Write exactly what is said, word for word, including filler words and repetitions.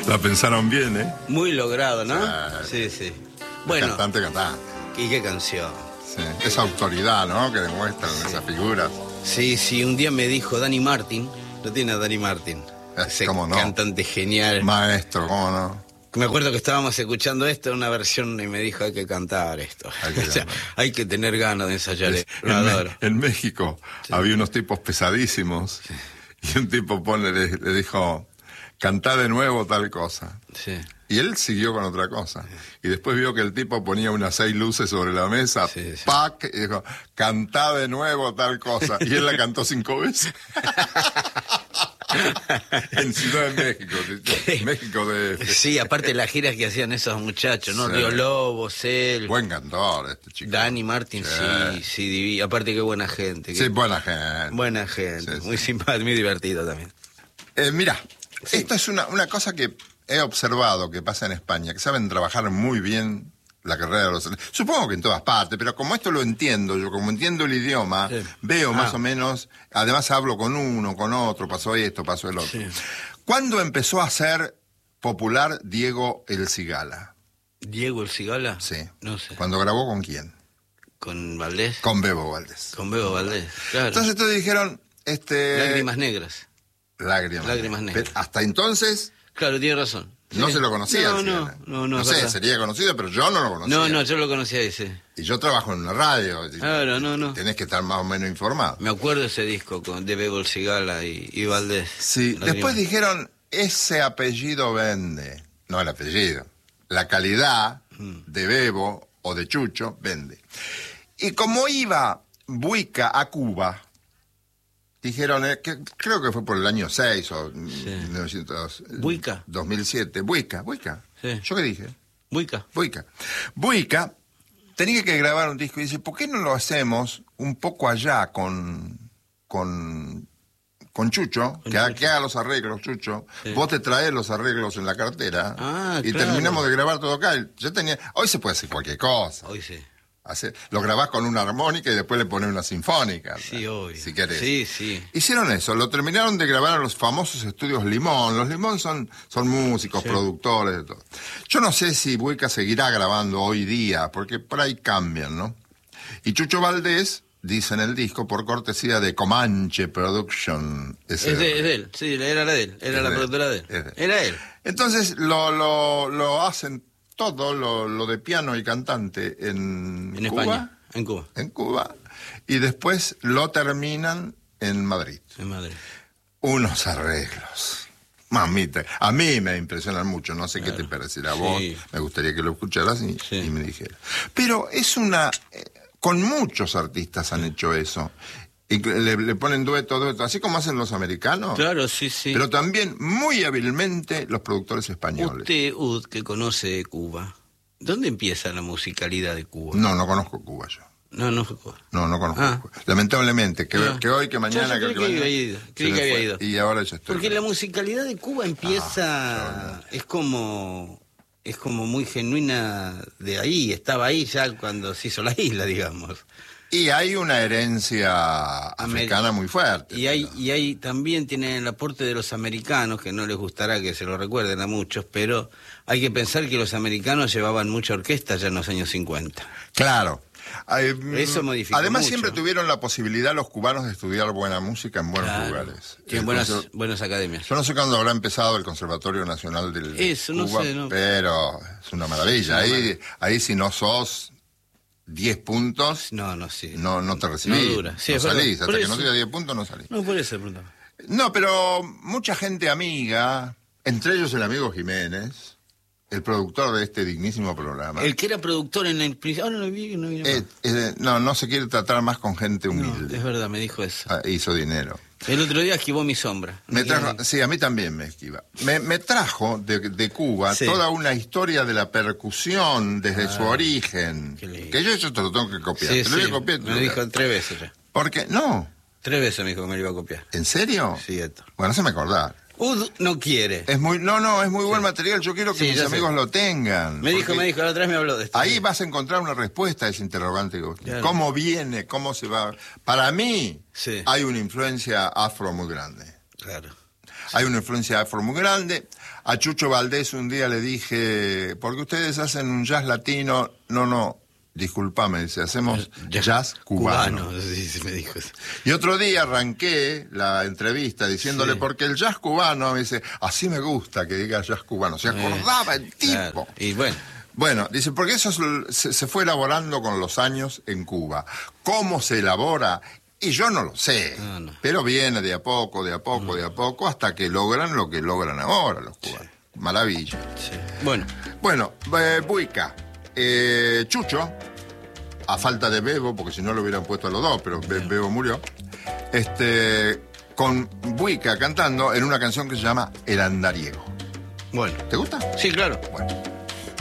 La pensaron bien, ¿eh? Muy logrado, ¿no? Sí, sí. sí. Bueno. Cantante, cantante. ¿Y qué canción? Sí. Esa autoridad, ¿no? Que demuestran sí. esas figuras. Sí, sí. Un día me dijo Dani Martin, lo tiene a Dani Martin. Ese ¿Cómo no? Cantante genial. Maestro, ¿cómo no? Me acuerdo que estábamos escuchando esto en una versión y me dijo hay que cantar esto. Hay que, o sea, hay que tener ganas de ensayar es, esto. En, Me, en México sí. había unos tipos pesadísimos sí. y un tipo pone, le, le dijo, cantá de nuevo tal cosa. Sí. Y él siguió con otra cosa. Sí. Y después vio que el tipo ponía unas seis luces sobre la mesa, sí, sí. ¡pac! Y dijo, cantá de nuevo tal cosa. Y él la cantó cinco veces. En Ciudad de México, ¿sí? México de... Sí, aparte las giras que hacían esos muchachos, ¿no? Sí. Río Lobos, él... Buen cantor este chico. Dani Martin, sí, sí, sí divi... aparte qué buena gente. Sí, buena gente. Buena gente, sí, muy sí. simpático, muy divertido también. Eh, mira, sí. esto es una, una cosa que he observado que pasa en España, que saben trabajar muy bien la carrera de los... Supongo que en todas partes, pero como esto lo entiendo, yo como entiendo el idioma, sí. veo ah. más o menos, además hablo con uno, con otro, pasó esto, pasó el otro. Sí. ¿Cuándo empezó a ser popular Diego El Cigala? ¿Diego El Cigala? Sí. No sé. ¿Cuándo grabó con quién? ¿Con Valdés? Con Bebo Valdés. Con Bebo Valdés, claro. Entonces todos dijeron... este Lágrimas negras. Lágrimas, Lágrimas negras. Pero hasta entonces... Claro, tiene razón. No sí. se lo conocía. No, no, no, no. No sé, verdad. sería conocido, pero yo no lo conocía. No, no, yo lo conocía ese. Y yo trabajo en una radio. Claro, no, no. Tenés que estar más o menos informado. Me acuerdo ese disco con de Bebo El Cigala y, y Valdés. Sí, después dijeron, ese apellido vende. No el apellido. La calidad mm. de Bebo o de Chucho vende. Y como iba Buica a Cuba... Dijeron, eh, que creo que fue por el año seis o sí. mil novecientos... Buica. dos mil siete. Buica, Buica. Sí. ¿Yo qué dije? Buica. Buica. Buica tenía que grabar un disco y dice, ¿por qué no lo hacemos un poco allá con... con... con Chucho, con que, Chucho. que haga los arreglos, Chucho, sí. vos te traes los arreglos en la cartera ah, y claro. terminamos de grabar todo acá. Yo tenía... Hoy se puede hacer cualquier cosa. Hoy sí. Hacer, lo grabás con una armónica y después le pones una sinfónica. Sí, obvio. Si querés. Sí, sí. Hicieron eso, lo terminaron de grabar en los famosos estudios Limón. Los Limón son, son músicos, sí. productores, de todo. Yo no sé si Buica seguirá grabando hoy día, porque por ahí cambian, ¿no? Y Chucho Valdés, dice en el disco, por cortesía de Comanche Production. Es de, es de él, sí, era la de él, era la de productora de él. de él. Era él. Entonces lo, lo, lo hacen todo lo, lo de piano y cantante en, en Cuba, España, en Cuba. En Cuba. Y después lo terminan en Madrid. En Madrid. Unos arreglos. Mamita, a mí me impresionan mucho, no sé claro. qué te parecerá a sí. vos, me gustaría que lo escucharas y, sí. y me dijeras. Pero es una... Eh, con muchos artistas han hecho eso. Y le, le ponen dueto, dueto, así como hacen los americanos. Claro, sí, sí. Pero también muy hábilmente los productores españoles. Usted, Ud, que conoce Cuba, ¿dónde empieza la musicalidad de Cuba? No, no conozco Cuba yo. No, no Cuba. No, no conozco ah. Cuba. Lamentablemente, que, ah. que hoy, que mañana, yo, yo que, que mañana. Había ido. Creí que había ido. Y ahora ya estoy. Porque la musicalidad de Cuba empieza, ah, es como... es como muy genuina de ahí, estaba ahí ya cuando se hizo la isla, digamos. Y hay una herencia africana muy fuerte. Y hay, y hay también tienen el aporte de los americanos, que no les gustará que se lo recuerden a muchos, pero hay que pensar que los americanos llevaban mucha orquesta ya en los años cincuenta. Claro. Eso modificó Además mucho. Siempre tuvieron la posibilidad los cubanos de estudiar buena música en buenos claro. lugares. En buenas, conser... buenas academias. Yo no sé cuándo habrá empezado el Conservatorio Nacional del Eso, Cuba, no sé, no. pero es una maravilla. Sí, ahí, ahí si no sos diez puntos, no, no, sí. no, no te recibís. No dura. Sí, no salís, hasta que no tengas diez puntos no salís. No, por eso preguntaba. No, pero mucha gente amiga, entre ellos el amigo Jiménez, el productor de este dignísimo programa. El que era productor en el principio. Ah, no lo vi, no vino eh, eh, No, no se quiere tratar más con gente humilde. No, es verdad, me dijo eso. Ah, hizo dinero. El otro día esquivó mi sombra. Me trajo, sí, a mí también me esquiva. Me, me trajo de, de Cuba sí. toda una historia de la percusión desde ah, su origen. Que yo eso te lo tengo que copiar. Sí, te lo sí. voy a copiar. Me lo dijo tres veces ya. ¿Por qué? No. Tres veces me dijo que me lo iba a copiar. ¿En serio? Sí, esto. Bueno, se me acordar. Ud no quiere. Es muy, no, no, es muy buen sí. material. Yo quiero que sí, mis amigos sé. lo tengan. Me dijo, me dijo, la otra vez me habló de esto. Ahí sí. vas a encontrar una respuesta a ese interrogante. Claro. ¿Cómo viene? ¿Cómo se va? Para mí, sí. hay una influencia afro muy grande. Claro. Hay una influencia afro muy grande. A Chucho Valdés un día le dije, porque ustedes hacen un jazz latino, no, no, disculpame, dice, hacemos jazz, jazz cubano. cubano. Sí, sí, me dijo. Y otro día arranqué la entrevista diciéndole, sí. porque el jazz cubano, me dice, así me gusta que diga jazz cubano. Se acordaba eh, el tipo. Claro. Y bueno. Bueno, dice, porque eso se, se fue elaborando con los años en Cuba. ¿Cómo se elabora? Y yo no lo sé, no, no. pero viene de a poco, de a poco, no. de a poco, hasta que logran lo que logran ahora los cubanos. Sí. Maravilla. Sí. Bueno. Bueno, eh, Buica, eh, Chucho, a falta de Bebo, porque si no lo hubieran puesto a los dos, pero Be Bebo murió, este, con Buica cantando en una canción que se llama El Andariego. Bueno. ¿Te gusta? Sí, claro. Bueno.